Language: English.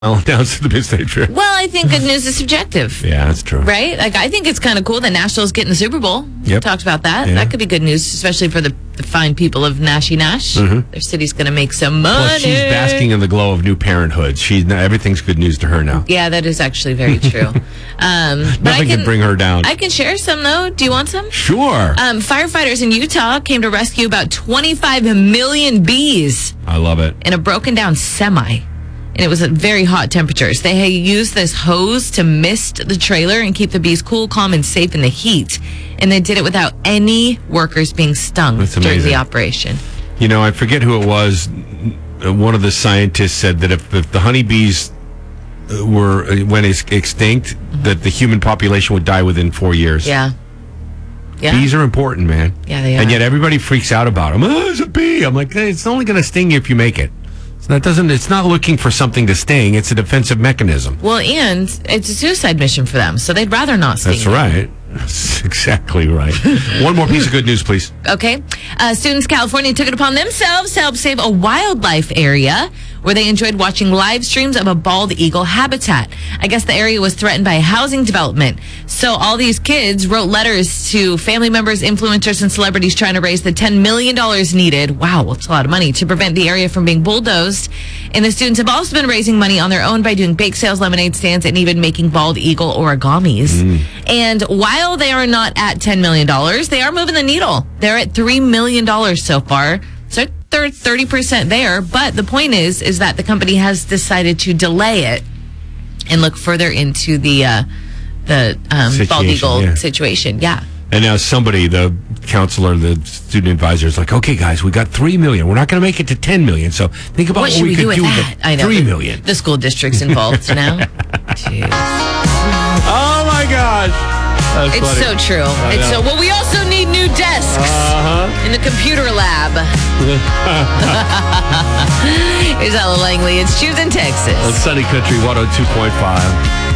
announced at the Mid-State Fair. Well, I think good news is subjective. Yeah, that's true. Right? Like, I think it's kind of cool that Nashville's getting the Super Bowl. Yep. Talked about that. Yeah. That could be good news, especially for the fine people of Nashy Nash. Their city's going to make some money. Plus, she's basking in the glow of new parenthood. Everything's good news to her now. Yeah, that is actually very true. Nothing can bring her down. I can share some, though. Do you want some? Sure. Firefighters in Utah came to rescue about 25 million bees I love it. in a broken down semi. And it was at very hot temperatures. They had used this hose to mist the trailer and keep the bees cool, calm, and safe in the heat. And they did it without any workers being stung during the operation. You know, I forget who it was. One of the scientists said that if the honeybees went extinct, that the human population would die within 4 years. Yeah. Bees are important, man. Yeah, they are. And yet everybody freaks out about them. Oh, there's a bee. I'm like, hey, it's only going to sting you if you make it. It's not looking for something to sting. It's a defensive mechanism. Well, and it's a suicide mission for them, so they'd rather not sting. That's right. That's exactly right. One more piece of good news, please. Okay. Students in California took it upon themselves to help save a wildlife area where they enjoyed watching live streams of a bald eagle habitat. I guess the area was threatened by a housing development. So all these kids wrote letters to family members, influencers, and celebrities trying to raise the $10 million needed. Wow, that's a lot of money to prevent the area from being bulldozed. And the students have also been raising money on their own by doing bake sales, lemonade stands, and even making bald eagle origamis. And while they are not at $10 million, they are moving the needle. They're at $3 million so far. So they're 30% there. But the point is that the company has decided to delay it and look further into the bald eagle situation. Yeah. And now somebody, the counselor, the student advisor, is like, okay, guys, we got $3 million. We're not going to make it to $10 million. So think about what we could do with that. I know. $3 million. The school district's involved now. Jeez. Oh, my gosh. That's it's funny. so true. It's so well. We also need new desks in the computer lab. Here's Ella Langley. It's Choosing Texas. On Sunny Country 102.5.